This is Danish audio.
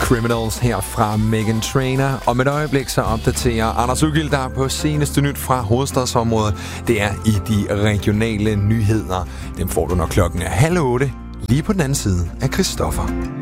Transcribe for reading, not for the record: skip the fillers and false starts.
Criminals her fra Meghan Trainor. Om et øjeblik så opdaterer Anders Ugild på seneste nyt fra hovedstadsområdet. Det er i de regionale nyheder. Dem får du når klokken er 7:30, lige på den anden side af Christoffer.